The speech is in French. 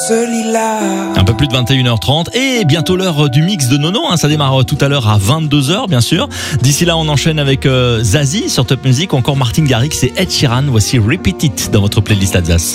Un peu plus de 21h30 et bientôt l'heure du mix de Nono, ça démarre tout à l'heure à 22h bien sûr. D'ici là on enchaîne avec Zazie sur Top Music, encore Martin Garrix et Ed Sheeran. Voici Repeat It dans votre playlist Alsace.